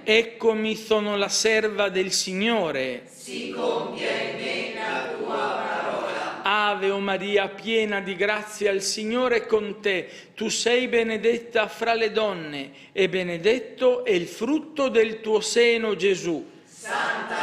Eccomi, sono la serva del Signore. Si compia in me la tua parola. Ave o Maria, piena di grazia, il Signore è con te. Tu sei benedetta fra le donne, e benedetto è il frutto del tuo seno, Gesù. Santa